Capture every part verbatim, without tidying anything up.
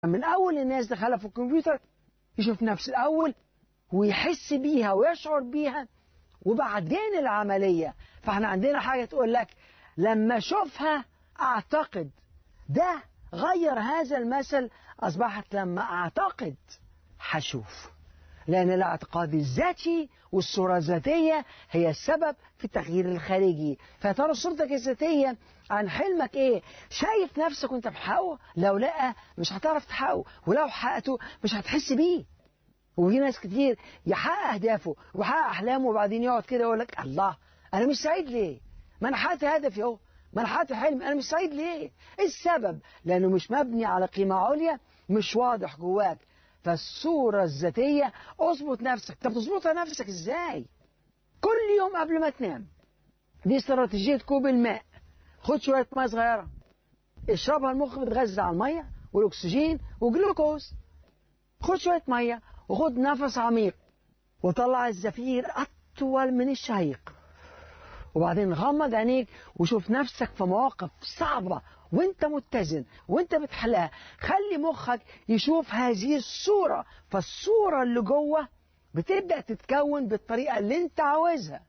من أول الناس دخلها في الكمبيوتر يشوف نفسه الأول ويحس بيها ويشعر بيها وبعدين العملية. فاحنا عندنا حاجة تقول لك لما أشوفها أعتقد. ده غير هذا المثل، أصبحت لما أعتقد هشوف، لأن الاعتقاد الذاتي والصورة الذاتية هي السبب في التغيير الخارجي. فترى صورتك الذاتية عن حلمك إيه؟ شايف نفسك وأنت بتحققه؟ لو لأ مش هتعرف تحققه، ولو حققته مش هتحس بيه. وفي ناس كتير يحقق أهدافه ويحقق أحلامه وبعدين يقعد كده يقول لك الله أنا مش سعيد ليه؟ ما أنا حققت هدفي أهو، ما أنا حققت حلمي، أنا مش سعيد ليه؟ إيه السبب؟ لأنه مش مبني على قيمة عليا، مش واضح جواك. فالصورة الذاتية اظبط نفسك. طب تظبطها نفسك ازاي؟ كل يوم قبل ما تنام، دي استراتيجية كوب الماء. خد شوية مية صغيرة اشربها، المخ بيتغذى على المية والأكسجين والجلوكوز. خد شوية مية وخد نفس عميق وطلع الزفير أطول من الشهيق، وبعدين غمض عينيك وشوف نفسك في مواقف صعبة وانت متزن وانت بتحلها. خلي مخك يشوف هذه الصورة، فالصورة اللي جوه بتبدأ تتكون بالطريقة اللي انت عاوزها.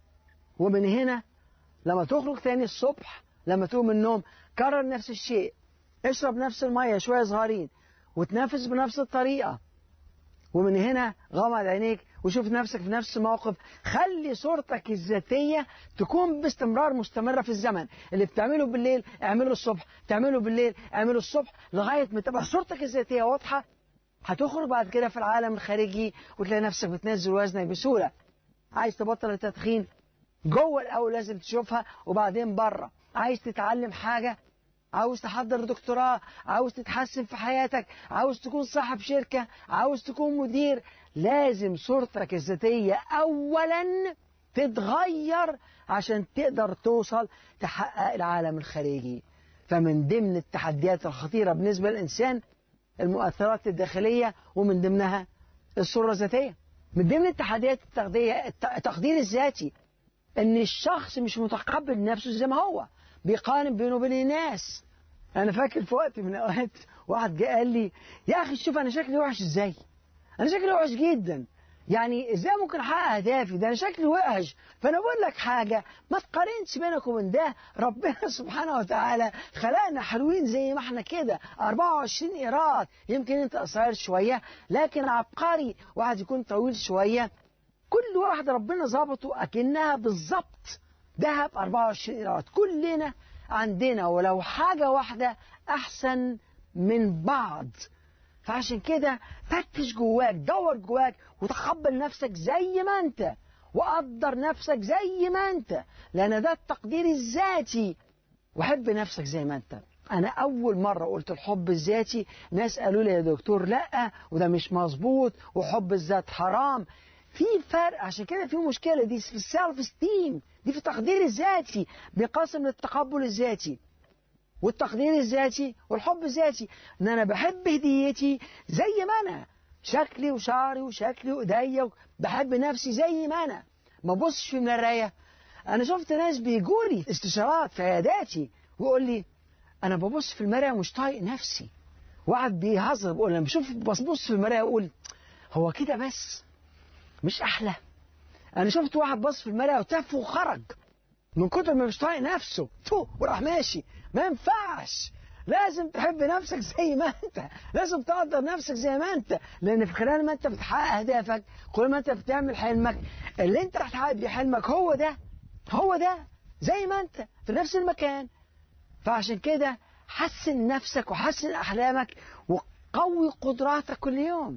ومن هنا لما تخرج تاني الصبح، لما تقوم من النوم، كرر نفس الشيء، اشرب نفس المية شوية صغيرين وتنفس بنفس الطريقة. ومن هنا غمض عينيك وشوف نفسك في نفس الموقف. خلي صورتك الذاتية تكون باستمرار مستمرة في الزمن. اللي بتعمله بالليل اعمله الصبح، تعمله بالليل اعمله الصبح، لغاية ما تبقى صورتك الذاتية واضحة. هتخرج بعد كده في العالم الخارجي وتلاقي نفسك بتنزل وزنك بسهولة. عايز تبطل التدخين، جوه الأول لازم تشوفها وبعدين بره. عايز تتعلم حاجة، عاوز تحضر دكتوراه، عاوز تتحسن في حياتك، عاوز تكون صاحب شركة، عاوز تكون مدير، لازم صورتك الذاتية أولا تتغير عشان تقدر توصل تحقق العالم الخارجي. فمن ضمن التحديات الخطيرة بالنسبة للإنسان المؤثرات الداخلية، ومن ضمنها الصورة الذاتية. من ضمن التحديات التقدير الذاتي، إن الشخص مش متقبل نفسه زي ما هو، بيقارن بينه وبين الناس. أنا فاكر في وقت من الأوقات واحد جه قال لي يا أخي شوف أنا شكلي وحش إزاي، أنا شكلي وحش جدا، يعني إزاي ممكن أحقق أهدافي ده، أنا شكلي وحش. فأنا بقول لك حاجة، ما تقارنش بينك وبين ده. ربنا سبحانه وتعالى خلقنا حلوين زي ما احنا كده، أربعة وعشرين إيراد. يمكن أنت قصير شوية لكن عبقري، واحد يكون طويل شوية، كل واحد ربنا ظبطه أكنها بالظبط ذهب أربعة وعشرين إيراد. كلنا عندنا ولو حاجة واحدة أحسن من بعض. فعشان كده فتش جواك، دور جواك، وتقبل نفسك زي ما أنت، وقدر نفسك زي ما أنت، لأن ده التقدير الذاتي. وحب نفسك زي ما أنت. أنا أول مرة قلت الحب الذاتي ناس قالوا لي يا دكتور لأ وده مش مظبوط وحب الذات حرام. في فرق، عشان كده في مشكلة دي في السيلف استيم، دي في التقدير الذاتي. بينقسم للتقبل الذاتي والتقدير الذاتي والحب الذاتي. ان انا بحب هديتي زي ما انا، شكلي وشعري وشكلي وايديا، بحب نفسي زي ما انا، ما ببصش في المرايه. انا شفت ناس بيجولي استشارات في عياداتي ويقول لي انا ببص في المرايه ومش طايق نفسي. واحد بيهزر بيقول انا بشوف ببص في المرايه اقول هو كده بس مش احلى. انا شفت واحد بص في المرايه وتف وخرج من كتر ما مش طايق نفسه، تو وراح ماشي. ما ينفعش، لازم تحب نفسك زي ما انت، لازم تقدر نفسك زي ما انت، لان في خلال ما انت بتحقق اهدافك، كل ما انت بتعمل حلمك، اللي انت راح تحقق بيه حلمك هو ده هو ده زي ما انت في نفس المكان. فعشان كده حسن نفسك وحسن احلامك وقوي قدراتك كل يوم.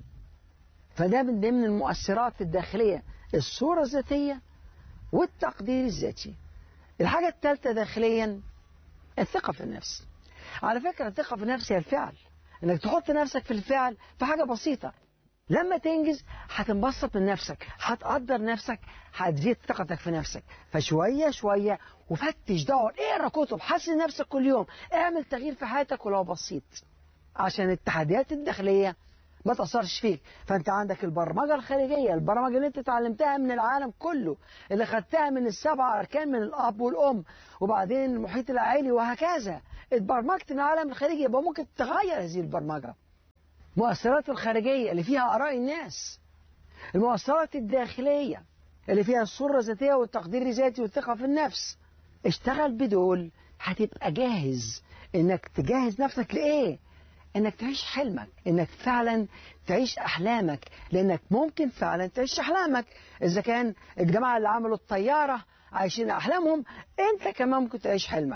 فده من ضمن المؤثرات الداخلية، الصورة الذاتية والتقدير الذاتي. الحاجة الثالثة داخليا الثقة في النفس. على فكرة الثقة في النفس هي الفعل، انك تحط نفسك في الفعل في حاجة بسيطة. لما تنجز هتنبسط من نفسك، هتقدر نفسك، هتزيد ثقتك في نفسك. فشوية شوية وفتش، دور، اقرا كتب، حسن نفسك كل يوم، اعمل تغيير في حياتك ولو بسيط، عشان التحديات الداخلية ما تأثرش فيك. فأنت عندك البرمجة الخارجية، البرمجة اللي أنت اتعلمتها من العالم كله، اللي خدتها من السبع أركان من الأب والأم وبعدين المحيط العائلي وهكذا. اتبرمجت من العالم الخارجي، يبقى ممكن تغير هذه البرمجة. المؤثرات الخارجية اللي فيها آراء الناس، المؤثرات الداخلية اللي فيها السرة الذاتية والتقدير الذاتي والثقة في النفس. اشتغل بدول هتبقى جاهز انك تجهز نفسك لإيه؟ انك تعيش حلمك، انك فعلا تعيش احلامك، لانك ممكن فعلا تعيش احلامك. اذا كان الجماعة اللي عملوا الطيارة عايشين احلامهم، انت كمان ممكن تعيش حلمك.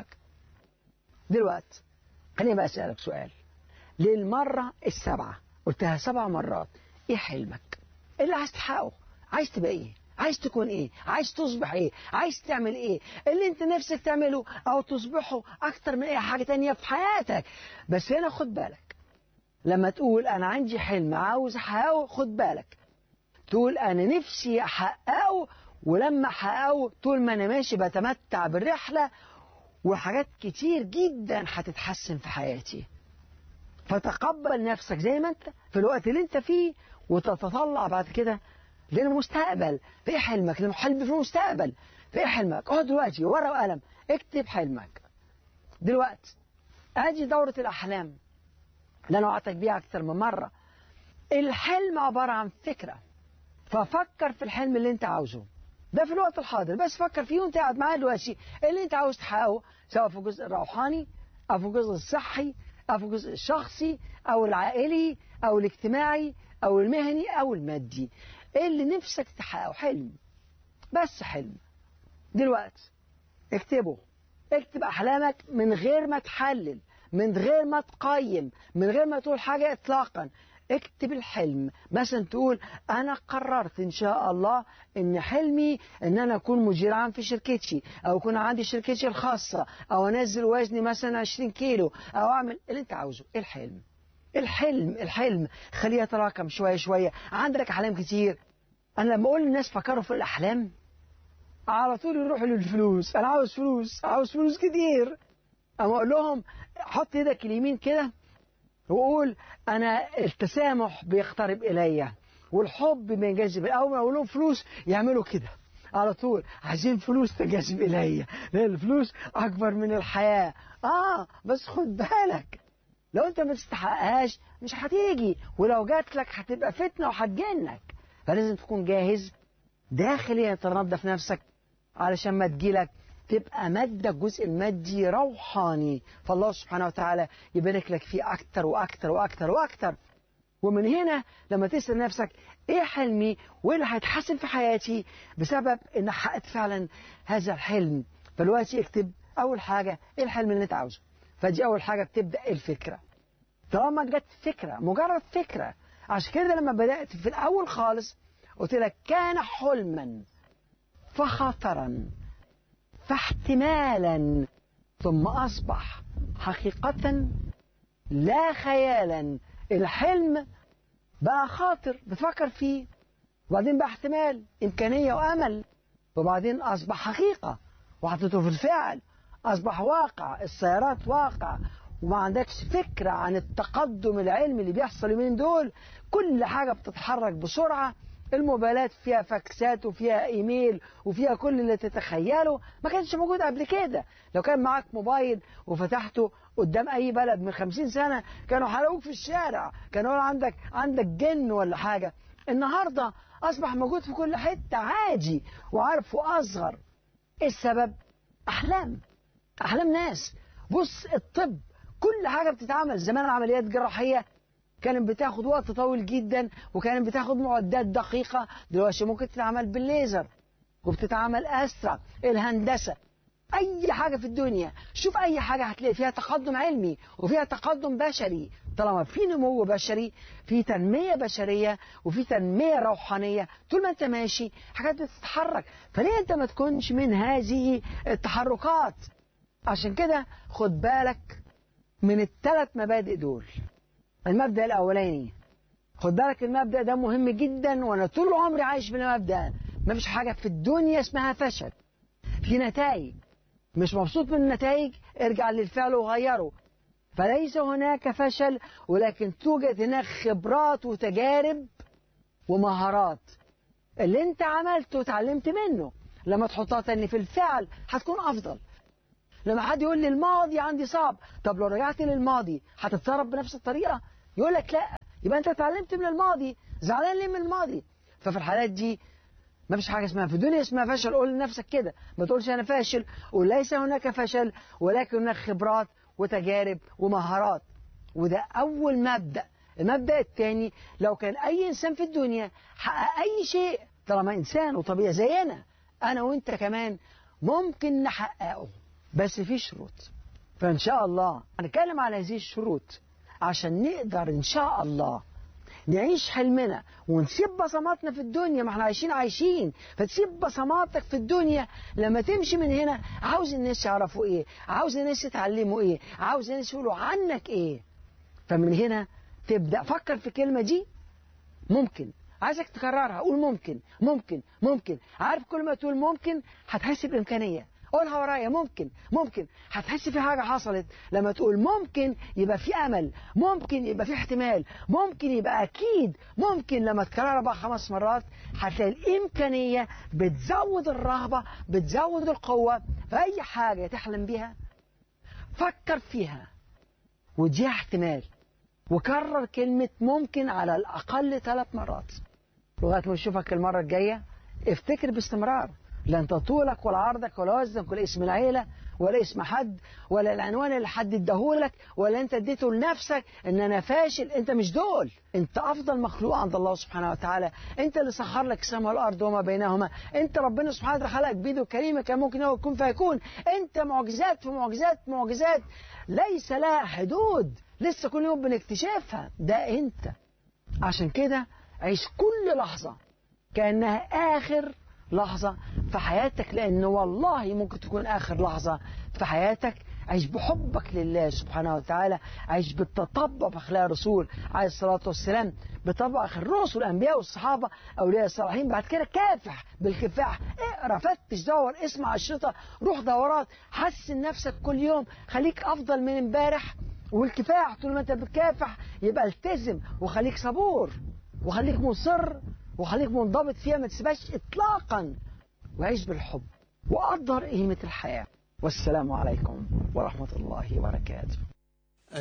دلوقتي خليني بقى اسألك سؤال للمرة السابعة، قلتها سبع مرات، ايه حلمك؟ ايه اللي عايز تحققه؟ عايز تبقى ايه؟ عايز تكون ايه؟ عايز تصبح ايه؟ عايز تعمل ايه؟ اللي انت نفسك تعمله او تصبحه اكتر من اي حاجة تانية في حياتك. بس هنا خد بالك، لما تقول انا عندي حلم عاوز احققه، خد بالك تقول انا نفسي احققه، ولما احققه طول ما انا ماشي بتمتع بالرحلة وحاجات كتير جدا هتتحسن في حياتي. فتقبل نفسك زي ما انت في الوقت اللي انت فيه، وتتطلع بعد كده للمستقبل. في ايه حلمك؟ الحلم في المستقبل. في ايه حلمك؟ اقعد دلوقتي ورقة وقلم اكتب حلمك. دلوقتي ادي دورة الاحلام اللي انا وعدتك بيها اكتر من مرة. الحلم عبارة عن فكرة، ففكر في الحلم اللي انت عاوزه ده في الوقت الحاضر، بس فكر فيه وانت قاعد معاه دلوقتي اللي انت عاوز تحققه، سواء في الجزء الروحاني او في الجزء الصحي او في الجزء الشخصي او العائلي او الاجتماعي او المهني او المادي. ايه اللي نفسك تحققه؟ حلم، بس حلم. دلوقتي اكتبه، اكتب احلامك من غير ما تحلل، من غير ما تقيم، من غير ما تقول حاجة اطلاقا. اكتب الحلم. مثلا تقول انا قررت ان شاء الله ان حلمي ان انا اكون مدير عام في شركتي، او يكون عندي شركتي الخاصة، او انزل وزني مثلا عشرين كيلو، او اعمل اللي انت عاوزه. الحلم الحلم الحلم خليه يتراكم شوية شوية. عندك احلام كتير. انا لما اقول للناس فكروا في الاحلام على طول يروحوا للفلوس، انا عاوز فلوس، عاوز فلوس كتير. اما اقول لهم حط ايدك اليمين كده وقول انا التسامح بيقترب الي والحب بينجذب. اول ما اقول لهم فلوس يعملوا كده على طول، عايزين فلوس تنجذب الي لان الفلوس اكبر من الحياة. اه بس خد بالك، لو انت ما تستحقهاش مش هتيجي، ولو جات لك هتبقى فتنة وهتجنك. فلازم تكون جاهز داخليا، تنظف نفسك علشان ما تجيلك تبقى مادة الجزء المادي روحاني، فالله سبحانه وتعالى يبارك لك فيه أكتر وأكتر وأكتر وأكتر. ومن هنا لما تسأل نفسك إيه حلمي وإيه اللي هيتحسن في حياتي بسبب إن حققت فعلا هذا الحلم، فالوقتي اكتب أول حاجة إيه الحلم اللي أنت عاوزه. فدي أول حاجة بتبدأ الفكرة. طالما جت فكرة، مجرد فكرة. عشان كده لما بدأت في الأول خالص قلت لك كان حلما فخطرا فاحتمالا ثم أصبح حقيقة لا خيالا. الحلم بقى خاطر بتفكر فيه، وبعدين بقى احتمال، إمكانية وأمل، وبعدين أصبح حقيقة وحطيته في الفعل، أصبح واقع. السيارات واقع، وما عندكش فكرة عن التقدم العلمي اللي بيحصل من دول. كل حاجة بتتحرك بسرعة. الموبايلات فيها فاكسات وفيها ايميل وفيها كل اللي تتخيله، ما كانش موجود قبل كده. لو كان معاك موبايل وفتحته قدام اي بلد من خمسين سنة كانوا حرقوك في الشارع، كانوا عندك عندك جن ولا حاجة. النهاردة اصبح موجود في كل حتة عادي وعارفه اصغر. ايه السبب؟ احلام احلام ناس. بص الطب كل حاجة بتتعمل. زمان العمليات الجراحية كانت بتاخد وقت طويل جدا وكانت بتاخد معدات دقيقة. دلوقتي ممكن تتعمل بالليزر وبتتعمل أسرع. الهندسة، أي حاجة في الدنيا، شوف أي حاجة هتلاقي فيها تقدم علمي وفيها تقدم بشري. طالما في نمو بشري، في تنمية بشرية وفي تنمية روحانية، طول ما أنت ماشي حاجات بتتحرك. فليه أنت ما تكونش من هذه التحركات؟ عشان كده خد بالك من الثلاث مبادئ دول. المبدأ الأولاني، خد بالك المبدأ ده مهم جدا، وأنا طول عمري عايش بالمبدأ. ما فيش حاجة في الدنيا اسمها فشل. في نتائج، مش مبسوط من النتائج ارجع للفعل وغيره. فليس هناك فشل، ولكن توجد هناك خبرات وتجارب ومهارات. اللي انت عملته وتعلمت منه لما تحطها تاني في الفعل هتكون أفضل. لما حد يقول لي الماضي عندي صعب، طب لو رجعت للماضي هتتصرف بنفس الطريقة؟ يقول لك لا، يبقى أنت اتعلمت من الماضي، زعلان ليه من الماضي؟ ففي الحالات دي ما فيش حاجة اسمها في الدنيا اسمها فشل. قول لنفسك كده، ما تقولش أنا فاشل، قول ليس هناك فشل ولكن هناك خبرات وتجارب ومهارات. وده أول مبدأ. المبدأ الثاني، لو كان أي إنسان في الدنيا حقق أي شيء، طالما إنسان وطبيعي زينا أنا وإنت كمان، ممكن نحققه، بس في شروط. فإن شاء الله هنتكلم على هذه الشروط عشان نقدر إن شاء الله نعيش حلمنا ونسيب بصماتنا في الدنيا. ما احنا عايشين عايشين فتسيب بصماتك في الدنيا. لما تمشي من هنا عاوز الناس يعرفوا ايه، عاوز الناس يتعلموا ايه، عاوز الناس يقولوا عنك ايه. فمن هنا تبدأ فكر في الكلمة دي ممكن. عايزك تكررها، قول ممكن ممكن ممكن. عارف كل ما تقول ممكن هتحس بإمكانية. قولها ورايا، ممكن ممكن، هتحس في حاجة حصلت. لما تقول ممكن يبقى في أمل، ممكن يبقى في احتمال، ممكن يبقى أكيد، ممكن. لما تكررها بقى خمس مرات هتلاقي الإمكانية بتزود الرغبة، بتزود القوة. فأي حاجة تحلم بيها فكر فيها وديها احتمال، وكرر كلمة ممكن على الأقل ثلاث مرات لغاية ما نشوفك المرة الجاية. افتكر باستمرار، لا انت طولك ولا عرضك ولا وزنك ولا اسم العيلة ولا اسم حد ولا العنوان اللي حد اداهولك ولا انت اديته لنفسك ان انا فاشل. انت مش دول، انت افضل مخلوق عند الله سبحانه وتعالى. انت اللي سخر لك السماء والارض وما بينهما. انت ربنا سبحانه وتعالى خلقك بيده الكريمه كان ممكن هو يكون فيكون. انت معجزات في معجزات معجزات ليس لها حدود، لسه كل يوم بنكتشفها. ده انت. عشان كده عيش كل لحظة كأنها آخر لحظة في حياتك، لأن والله ممكن تكون آخر لحظة في حياتك. عيش بحبك لله سبحانه وتعالى، عيش بالتطبع بأخلاق الرسول عليه الصلاة والسلام، بطبع الرسل الأنبياء والصحابة أولياء الصالحين. بعد كده كافح بالكفاح، اقرأ، فتش، دور، اسمع الشريطة، روح دورات، حسن نفسك كل يوم، خليك أفضل من امبارح. والكفاح طول ما أنت بتكافح يبقى التزم وخليك صبور وخليك مصر وخليك منضبط فيها، ما تسيبهاش إطلاقا. وعيش بالحب وقدر قيمة الحياة. والسلام عليكم ورحمة الله وبركاته.